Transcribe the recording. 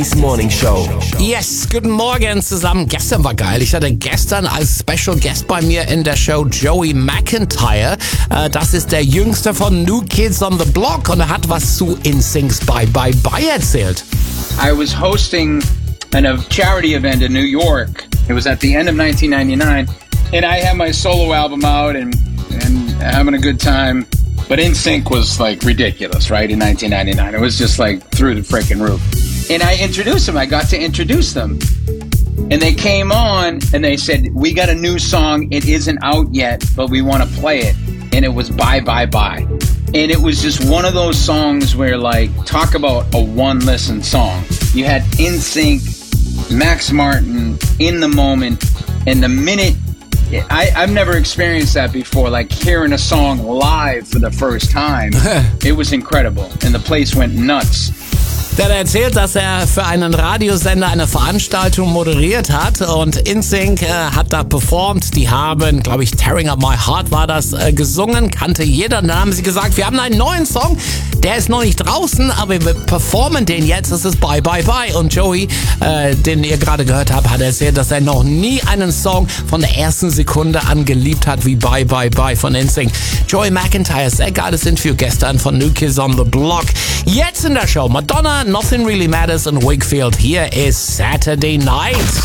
Morning Show. Yes, guten Morgen zusammen. Gestern war geil. Ich hatte gestern als Special Guest bei mir in der Show Joey McIntyre. Das ist der Jüngste von New Kids on the Block und er hat was zu NSYNC's Bye Bye Bye erzählt. I was hosting a charity event in New York. It was at the end of 1999, and I had my solo album out and having a good time. But NSYNC was like ridiculous, right? In 1999, it was just like through the freaking roof. And I introduced them. I got to introduce them. And they came on and they said, we got a new song. It isn't out yet, but we want to play it. And it was Bye Bye Bye. And it was just one of those songs where, like, talk about a one-listen song. You had NSYNC, Max Martin, in the moment, and the minute... I've never experienced that before, like hearing a song live for the first time. It was incredible. And the place went nuts. Der hat erzählt, dass er für einen Radiosender eine Veranstaltung moderiert hat und NSYNC hat da performt. Die haben, glaube ich, Tearing Up My Heart war das, gesungen, kannte jeder. Dann haben sie gesagt, wir haben einen neuen Song, der ist noch nicht draußen, aber wir performen den jetzt. Das ist Bye Bye Bye. Und Joey, den ihr gerade gehört habt, hat erzählt, dass er noch nie einen Song von der ersten Sekunde an geliebt hat wie Bye Bye Bye von NSYNC. Joey McIntyre, sehr geiles Interview gestern von New Kids on the Block. Jetzt in der Show Madonna, Nothing Really Matters in Wakefield. Hier ist Saturday Night.